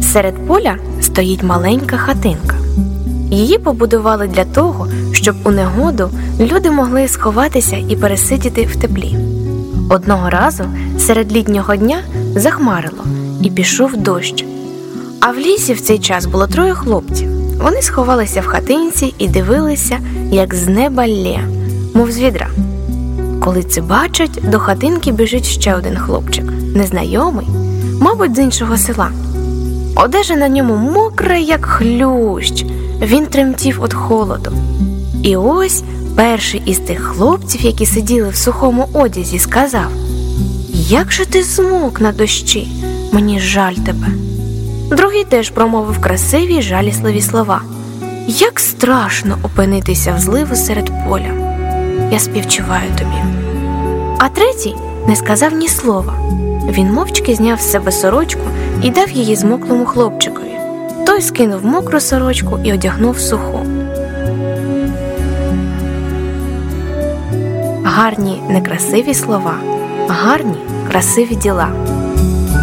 Серед поля стоїть маленька хатинка. Її побудували для того, щоб у негоду люди могли сховатися і пересидіти в теплі. Одного разу серед літнього дня захмарило і пішов дощ. А в лісі в цей час було 3 хлопців. Вони сховалися в хатинці і дивилися, як з неба лє, мов з відра. Коли це бачать, до хатинки біжить ще один хлопчик, незнайомий, мабуть, з іншого села. Одежа на ньому мокра, як хлющ, він тремтів від холоду. І ось перший із тих хлопців, які сиділи в сухому одязі, сказав: «Як же ти змок на дощі? Мені жаль тебе». Другий теж промовив красиві й жалісливі слова: «Як страшно опинитися в зливу серед поля. Я співчуваю тобі». А третій не сказав ні слова. Він мовчки зняв з себе сорочку і дав її змоклому хлопчикові. Той скинув мокру сорочку і одягнув суху. Гарні некрасиві слова, гарні красиві діла.